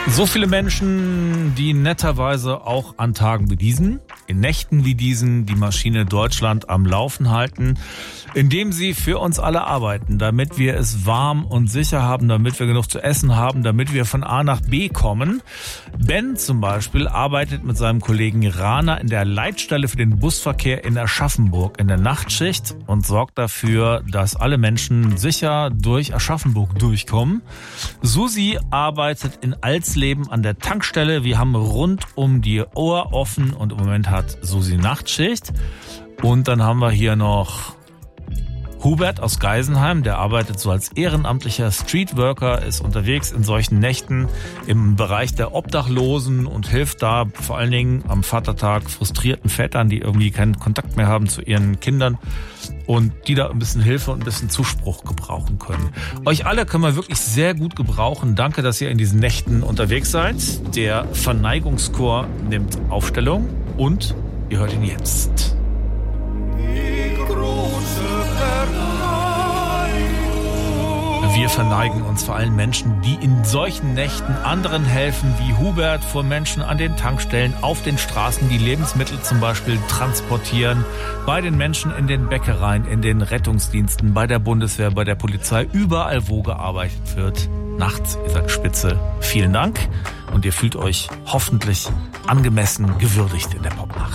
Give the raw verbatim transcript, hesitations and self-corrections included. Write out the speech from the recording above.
So viele Menschen, die netterweise auch an Tagen wie diesen, in Nächten wie diesen, die Maschine Deutschland am Laufen halten, indem sie für uns alle arbeiten, damit wir es warm und sicher haben, damit wir genug zu essen haben, damit wir von A nach B kommen. Ben zum Beispiel arbeitet mit seinem Kollegen Rana in der Leitstelle für den Busverkehr in Aschaffenburg in der Nachtschicht und sorgt dafür, dass alle Menschen sicher durch Aschaffenburg durchkommen. Susi arbeitet in Alsleben an der Tankstelle. Wir haben rund um die Uhr offen und im Moment hat Susi Nachtschicht. Und dann haben wir hier noch Hubert aus Geisenheim, der arbeitet so als ehrenamtlicher Streetworker, ist unterwegs in solchen Nächten im Bereich der Obdachlosen und hilft da vor allen Dingen am Vatertag frustrierten Vätern, die irgendwie keinen Kontakt mehr haben zu ihren Kindern und die da ein bisschen Hilfe und ein bisschen Zuspruch gebrauchen können. Euch alle können wir wirklich sehr gut gebrauchen. Danke, dass ihr in diesen Nächten unterwegs seid. Der Verneigungschor nimmt Aufstellung und ihr hört ihn jetzt. Wir verneigen uns vor allen Menschen, die in solchen Nächten anderen helfen, wie Hubert, vor Menschen an den Tankstellen, auf den Straßen, die Lebensmittel zum Beispiel transportieren, bei den Menschen in den Bäckereien, in den Rettungsdiensten, bei der Bundeswehr, bei der Polizei, überall, wo gearbeitet wird. Nachts, ihr seid spitze. Vielen Dank und ihr fühlt euch hoffentlich angemessen gewürdigt in der Popnacht.